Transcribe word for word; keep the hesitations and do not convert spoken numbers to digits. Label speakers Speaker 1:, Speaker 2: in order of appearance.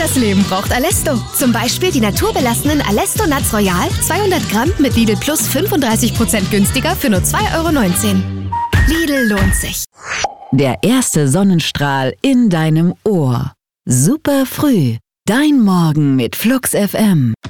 Speaker 1: Das Leben braucht Alesto. Zum Beispiel die naturbelassenen Alesto Nuts Royal, zweihundert Gramm mit Lidl Plus fünfunddreißig Prozent günstiger für nur zwei Euro neunzehn. Lidl lohnt sich.
Speaker 2: Der erste Sonnenstrahl in deinem Ohr. Super früh. Dein Morgen mit Flux F M.